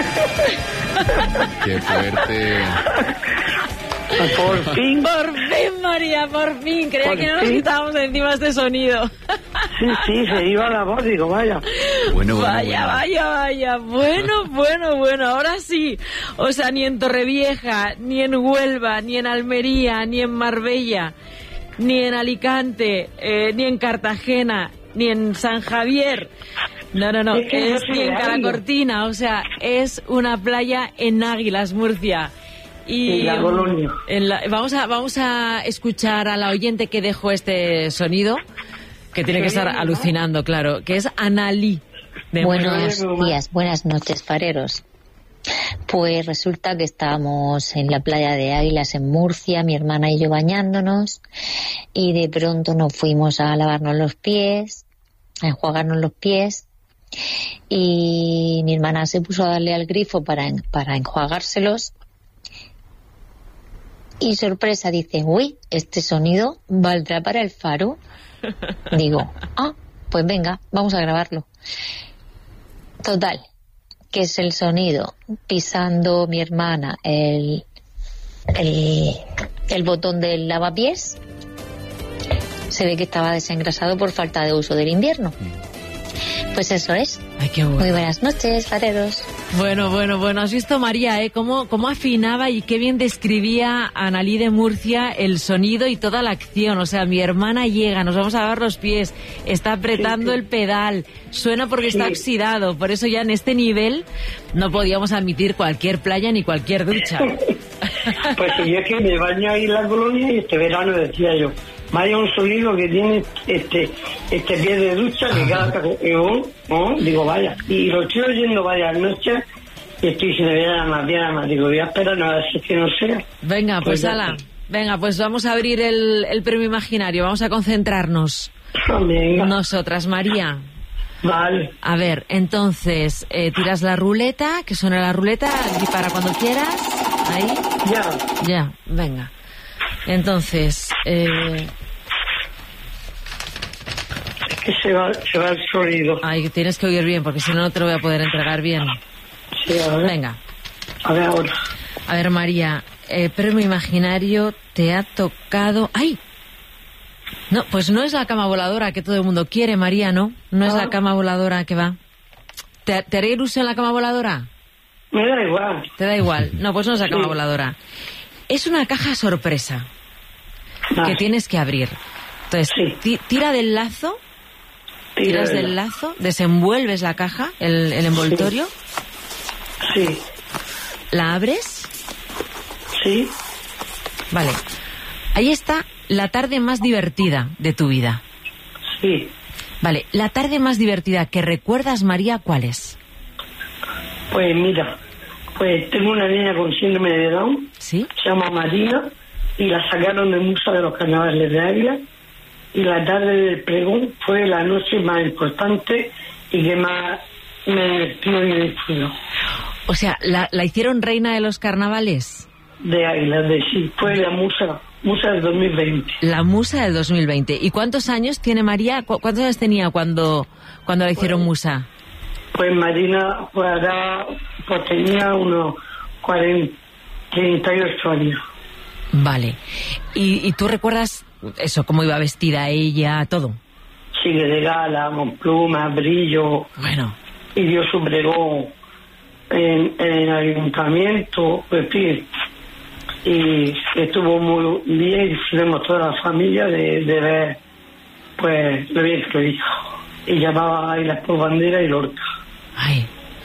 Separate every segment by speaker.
Speaker 1: ¡Qué fuerte!
Speaker 2: Por fin.
Speaker 3: Por fin, María, por fin. Creía que no nos quitábamos encima este sonido.
Speaker 2: Sí, se iba la voz, digo, vaya.
Speaker 3: Vaya. Bueno. Ahora sí. O sea, ni en Torrevieja, ni en Huelva, ni en Almería, ni en Marbella, ni en Alicante, ni en Cartagena, ni en San Javier. No, es ni en Caracortina. O sea, es una playa en Águilas, Murcia. Y
Speaker 2: la Colonia.
Speaker 3: Vamos a escuchar a la oyente que dejó este sonido, que tiene que estar alucinando, claro, que es Analí.
Speaker 4: Buenos días, buenas noches, fareros. Pues resulta que estábamos en la playa de Águilas en Murcia, mi hermana y yo bañándonos, y de pronto nos fuimos a lavarnos los pies, a enjuagarnos los pies, y mi hermana se puso a darle al grifo para enjuagárselos. Y sorpresa, dice, uy, este sonido valdrá para el faro. Digo, pues venga, vamos a grabarlo. Total, que es el sonido pisando mi hermana el botón del lavapiés. Se ve que estaba desengrasado por falta de uso del invierno. Pues eso es.
Speaker 3: Ay, qué bueno.
Speaker 4: Muy buenas noches, fareros.
Speaker 3: Bueno. Has visto, María, cómo afinaba y qué bien describía Analí de Murcia el sonido y toda la acción. O sea, mi hermana llega, nos vamos a lavar los pies, está apretando el pedal, suena porque está oxidado. Por eso ya en este nivel no podíamos admitir cualquier playa ni cualquier ducha.
Speaker 2: Pues yo es que me baño ahí en la Colonia y este verano decía yo, vaya un sonido que tiene este pie de ducha que cada digo, vaya, y lo estoy oyendo varias noches y estoy sin ver más, digo, voy a esperar a ver si es que no sea.
Speaker 3: Venga, pues ala, pues vamos a abrir el premio imaginario, vamos a concentrarnos.
Speaker 2: Venga.
Speaker 3: Nosotras, María.
Speaker 2: Vale.
Speaker 3: A ver, entonces, tiras la ruleta, que suena la ruleta, y para cuando quieras, ahí. Ya, venga. Entonces,
Speaker 2: es que se va el sonido.
Speaker 3: Ay, tienes que oír bien, porque si no, no te lo voy a poder entregar bien.
Speaker 2: Sí, a ver.
Speaker 3: Venga.
Speaker 2: A ver ahora.
Speaker 3: A ver, María, premio imaginario te ha tocado... ¡Ay! No, pues no es la cama voladora que todo el mundo quiere, María, ¿no? No es la cama voladora que va. ¿Te haría ilusión la cama voladora?
Speaker 2: Me da igual.
Speaker 3: ¿Te da igual? No, pues no es la cama voladora. Es una caja sorpresa que tienes que abrir. Entonces, tira del lazo, tiras del lazo, desenvuelves la caja, el envoltorio.
Speaker 2: Sí.
Speaker 3: ¿La abres?
Speaker 2: Sí.
Speaker 3: Vale. Ahí está la tarde más divertida de tu vida.
Speaker 2: Sí.
Speaker 3: Vale, la tarde más divertida que recuerdas, María, ¿cuál es?
Speaker 2: Pues mira, tengo una niña con síndrome de Down.
Speaker 3: ¿Sí?
Speaker 2: Se llama Marina y la sacaron del Museo de los Carnavales de Águila, y la tarde del pregón fue la noche más importante y que más me divertió y disfrutó.
Speaker 3: O sea, ¿la hicieron reina de los carnavales?
Speaker 2: De Águila, sí, fue la musa del 2020.
Speaker 3: La musa del 2020. ¿Y cuántos años tiene María? ¿Cuántos años tenía cuando la hicieron musa?
Speaker 2: Pues Marina tenía unos 38 años.
Speaker 3: Vale. ¿Y tú recuerdas eso, cómo iba vestida ella, todo?
Speaker 2: Sí, de gala, con plumas, brillo.
Speaker 3: Bueno.
Speaker 2: Y dio su pregón en el ayuntamiento, pues sí. Y estuvo muy bien, y tenemos toda la familia de ver, pues, lo bien que lo hizo. Y llamaba a Águilas por Bandera y Lorca.
Speaker 3: Ay.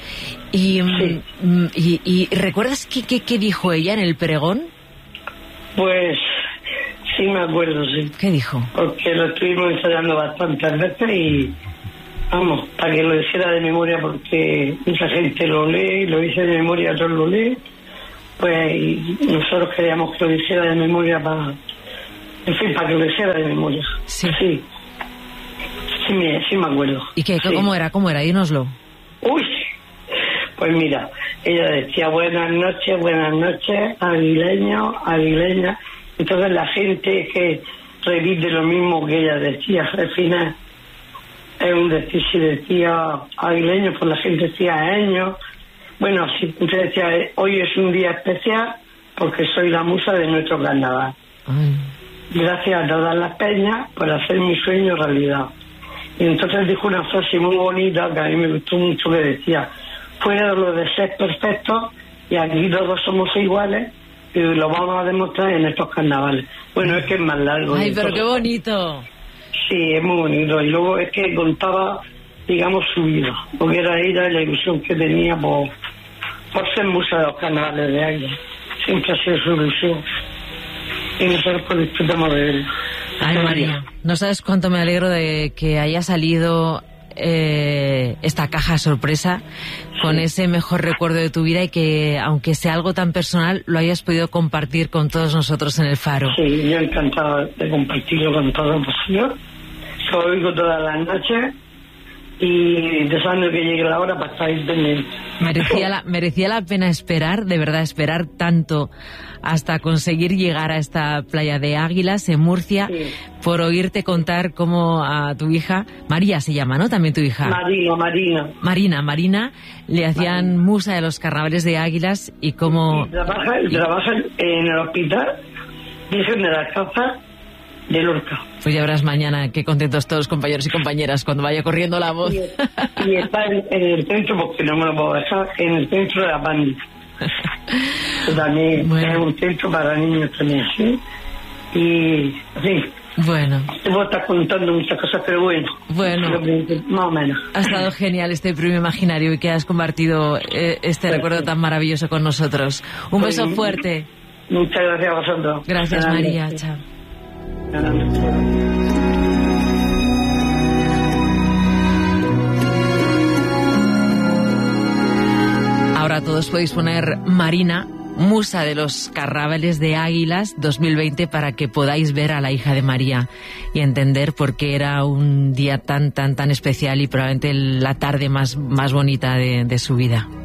Speaker 3: ¿Y recuerdas qué dijo ella en el pregón?
Speaker 2: Pues sí me acuerdo, sí.
Speaker 3: ¿Qué dijo?
Speaker 2: Porque lo estuvimos ensayando bastantes veces y, vamos, para que lo hiciera de memoria, porque mucha gente lo lee, lo dice de memoria, otros lo leen, pues y nosotros queríamos que lo hiciera de memoria para que lo hiciera de memoria.
Speaker 3: Sí.
Speaker 2: Sí me acuerdo.
Speaker 3: ¿Y qué? Sí. ¿Cómo era? Dínoslo.
Speaker 2: Uy, pues mira, ella decía buenas noches, aguileña. Entonces la gente que repite lo mismo que ella decía, al final es un decir, si decía aguileño, pues la gente decía años, Bueno, sí, entonces decía, hoy es un día especial porque soy la musa de nuestro carnaval.
Speaker 3: Ay.
Speaker 2: Gracias a todas las peñas por hacer mi sueño realidad. Y entonces dijo una frase muy bonita que a mí me gustó mucho, que decía, fuera de lo de ser perfectos, y aquí todos somos iguales, y lo vamos a demostrar en estos carnavales. Bueno, es que es más largo.
Speaker 3: Ay, pero qué bonito.
Speaker 2: Sí, es muy bonito. Y luego es que contaba, digamos, su vida, porque era ella la ilusión que tenía por ser musa de los carnavales de Águila. Siempre ha sido su ilusión. Y nosotros pues disfrutamos de él.
Speaker 3: Ay, María, no sabes cuánto me alegro de que haya salido esta caja sorpresa con ese mejor recuerdo de tu vida y que, aunque sea algo tan personal, lo hayas podido compartir con todos nosotros en el Faro.
Speaker 2: Sí, yo encantado de compartirlo con todos vosotros. Lo oigo todas las noches y deseando que llegue la hora para estar ahí pendiente.
Speaker 3: Merecía la pena esperar, de verdad, esperar tanto hasta conseguir llegar a esta playa de Águilas en Murcia, sí, por oírte contar cómo a tu hija, María se llama, ¿no? También tu hija. Marina, le hacían musa de los carnavales de Águilas y cómo...
Speaker 2: Trabaja en el hospital Virgen de las Causas de Lorca.
Speaker 3: Pues ya verás mañana qué contentos todos los compañeros y compañeras cuando vaya corriendo la voz.
Speaker 2: Y está en el centro, porque no me lo puedo dejar, en el centro de la Pandi. También es un centro para niños también, ¿sí? Y, sí.
Speaker 3: Bueno.
Speaker 2: Te voy a estar contando muchas cosas, pero bueno. Más o menos.
Speaker 3: Ha estado genial este premio imaginario y que has compartido este recuerdo tan maravilloso con nosotros. Un beso fuerte.
Speaker 2: Muchas gracias a vosotros.
Speaker 3: Gracias, María. Chao. Ahora todos podéis poner Marina, musa de los carnavales de Águilas 2020, para que podáis ver a la hija de María y entender por qué era un día tan especial y probablemente la tarde más bonita de su vida.